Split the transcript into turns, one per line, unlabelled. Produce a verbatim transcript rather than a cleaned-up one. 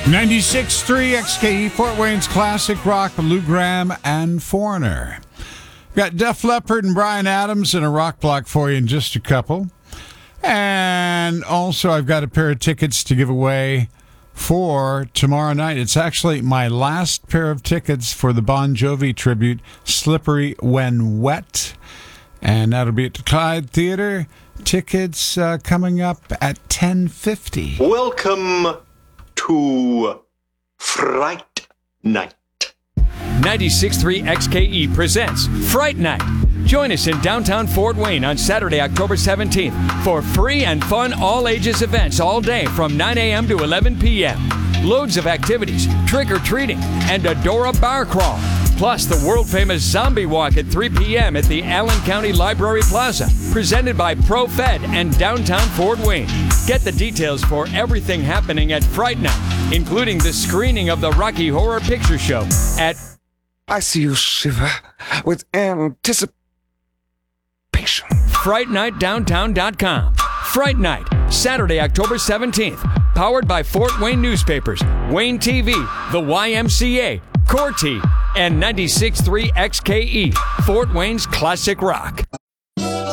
ninety-six point three X K E, Fort Wayne's classic rock, Lou Gramm and Foreigner. Got Def Leppard and Bryan Adams in a rock block for you in just a couple. And also, I've got a pair of tickets to give away for tomorrow night. It's actually my last pair of tickets for the Bon Jovi tribute, Slippery When Wet. And that'll be at the Clyde Theater. Tickets uh, coming up at ten fifty.
Welcome to Fright Night.
ninety-six point three X K E presents Fright Night. Join us in downtown Fort Wayne on Saturday, October seventeenth for free and fun all-ages events all day from nine a.m. to eleven p.m. Loads of activities, trick-or-treating, and Adora Bar Crawl. Plus the world-famous Zombie Walk at three p.m. at the Allen County Library Plaza, presented by ProFed and downtown Fort Wayne. Get the details for everything happening at Fright Night, including the screening of the Rocky Horror Picture Show at...
I see you shiver with anticipation.
fright night downtown dot com. Fright Night, Saturday, October seventeenth. Powered by Fort Wayne Newspapers, Wayne T V, the Y M C A, Corti, and ninety-six point three X K E, Fort Wayne's classic rock.